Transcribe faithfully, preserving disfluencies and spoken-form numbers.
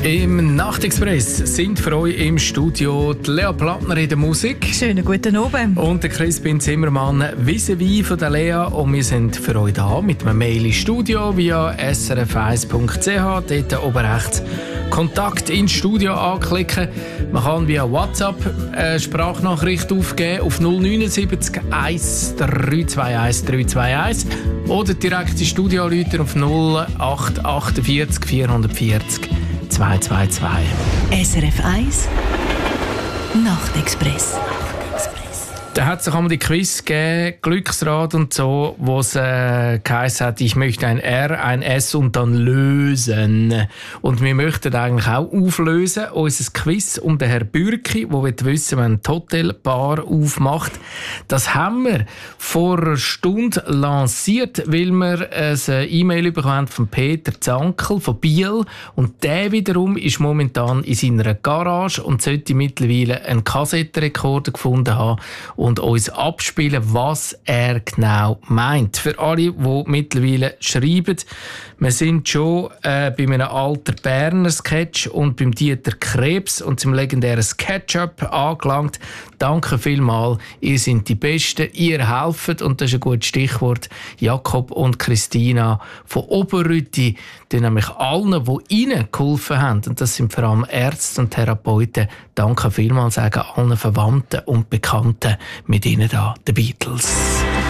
Im Nachtexpress sind für euch im Studio die Lea Plattner in der Musik. Schönen guten Abend. Und der Crispin Zimmermann vis-à-vis von der Lea. Und wir sind für euch da mit einem Mail ins Studio via s r f eins punkt c h. Dort oben rechts Kontakt ins Studio anklicken. Man kann via WhatsApp eine Sprachnachricht aufgeben auf null neun sieben eins drei zwei eins drei zwei eins oder direkt ins Studio anrufen auf null acht achtundvierzig vierhundertvierzig zwei zwei zwei. S R F eins Nachtexpress. Da hat es auch einmal die Quiz gegeben, Glücksrad und so, wo es äh, geheißen hat, ich möchte ein R, ein S und dann lösen. Und wir möchten eigentlich auch auflösen, unser Quiz um den Herrn Bürki, der will wissen, wenn ein Hotelbar aufmacht. Das haben wir vor einer Stunde lanciert, weil wir eine E-Mail bekommen haben von Peter Zankel von Biel. Und der wiederum ist momentan in seiner Garage und sollte mittlerweile einen Kassettenrekorder gefunden haben und uns abspielen, was er genau meint. Für alle, die mittlerweile schreiben, wir sind schon äh, bei einem alten Berner Sketch und beim Dieter Krebs und zum legendären Sketchup angelangt. Danke vielmals, ihr seid die Besten, ihr helft und das ist ein gutes Stichwort. Jakob und Christina von Oberrütti, die nämlich allen, die ihnen geholfen haben, und das sind vor allem Ärzte und Therapeuten, danke vielmals, sagen allen Verwandten und Bekannten mit ihnen da, den Beatles.